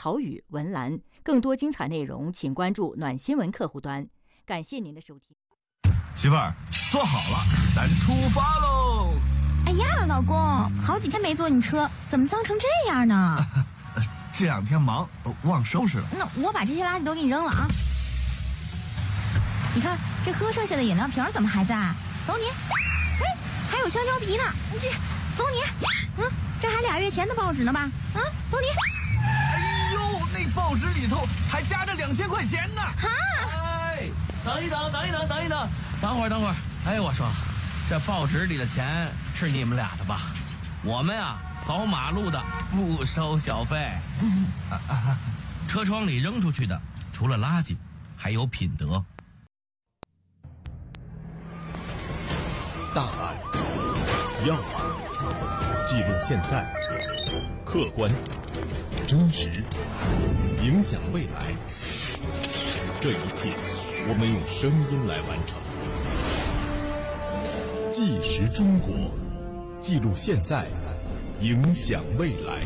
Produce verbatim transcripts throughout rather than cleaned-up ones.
曹宇、文兰。更多精彩内容，请关注暖新闻客户端。感谢您的收听。 媳妇儿，坐好了，咱出发喽！ 哎呀，老公，好几天没坐你车，怎么脏成这样呢？ 这两天忙，忘收拾了。 那我把这些垃圾都给你扔了啊！你看这喝剩下的饮料瓶怎么还在？走你！哎，还有香蕉皮呢，你这走你！嗯，这还俩月前的报纸呢吧？啊，走你！ 哎呦，那报纸里头还夹着两千块钱呢！ 哈！ 哎，等一等，等一等，等一等，等会儿，等会儿。哎，我说，这报纸里的钱是你们俩的吧？我们啊，扫马路的不收小费。啊啊、车窗里扔出去的，除了垃圾，还有品德。 大案、要案，记录现在，客观、真实，影响未来。这一切，我们用声音来完成。纪实中国，记录现在，影响未来。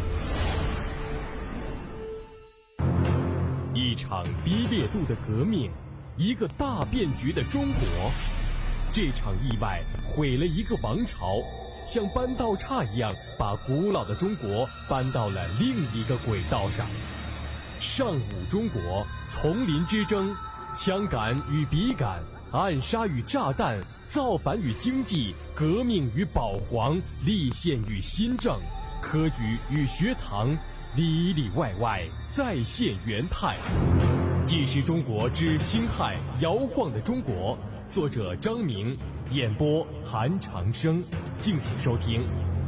一场低烈度的革命，一个大变局的中国。这场意外毁了一个王朝，像搬道岔一样，把古老的中国搬到了另一个轨道上。上古中国，丛林之争，枪杆与笔杆，暗杀与炸弹，造反与经济，革命与保皇，立宪与新政，科举与学堂，里里外外再现元泰。纪实中国之辛亥摇晃的中国，作者张明，演播韩长生，敬请收听。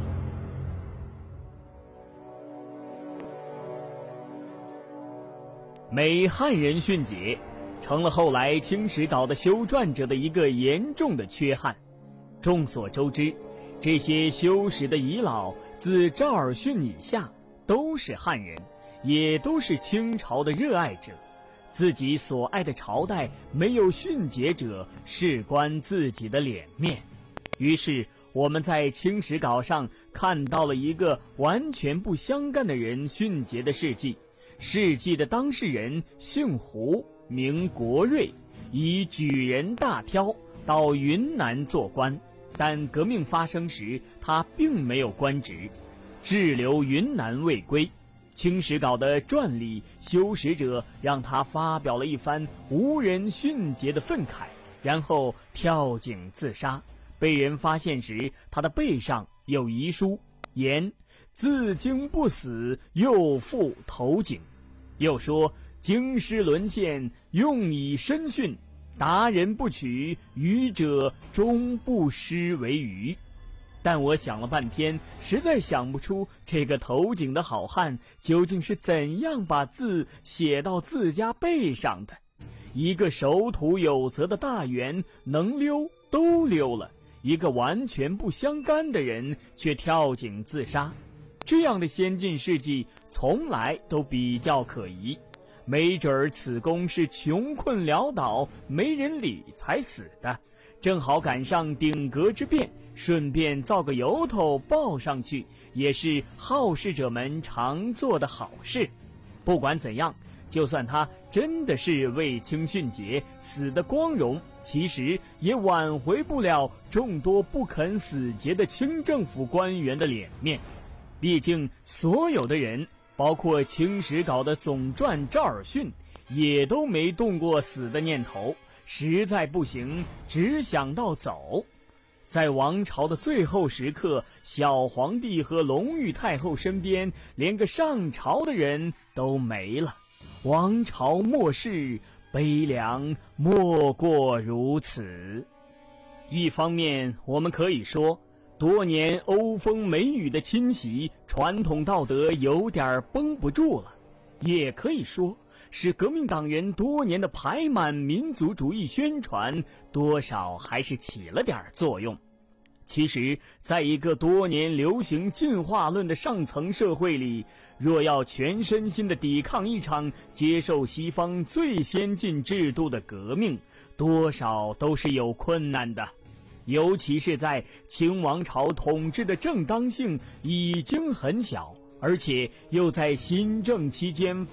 美汉人训诫成了后来清史稿的修撰者的一个严重的缺憾。众所周知，这些修史的遗老自赵尔巽以下都是汉人，也都是清朝的热爱者。自己所爱的朝代没有训诫者，事关自己的脸面。于是我们在清史稿上看到了一个完全不相干的人训诫的事迹。事迹的当事人姓胡，名国瑞，以举人大挑到云南做官，但革命发生时他并没有官职，滞留云南未归。清史稿的撰里修史者让他发表了一番无人训诫的愤慨，然后跳井自杀。被人发现时，他的背上有遗书，言自经不死，又复投井。又说京师沦陷，用以身训，达人不取，愚者终不失为愚。但我想了半天，实在想不出这个投井的好汉究竟是怎样把字写到自家背上的。一个守土有责的大员能溜都溜了，一个完全不相干的人却跳井自杀，这样的先进事迹从来都比较可疑。没准儿此公是穷困潦倒没人理才死的，正好赶上顶革之变，顺便造个由头报上去，也是好事者们常做的好事。不管怎样，就算他真的是为清训诫死的光荣，其实也挽回不了众多不肯死节的清政府官员的脸面。毕竟所有的人，包括清史稿的总撰赵尔巽，也都没动过死的念头，实在不行只想到走。在王朝的最后时刻，小皇帝和隆裕太后身边连个上朝的人都没了，王朝末世，悲凉莫过如此。一方面我们可以说，多年欧风美雨的侵袭，传统道德有点绷不住了，也可以说是革命党人多年的排满民族主义宣传，多少还是起了点作用。其实在一个多年流行进化论的上层社会里，若要全身心的抵抗一场接受西方最先进制度的革命，多少都是有困难的。尤其是在清王朝统治的正当性已经很小，而且又在新政期间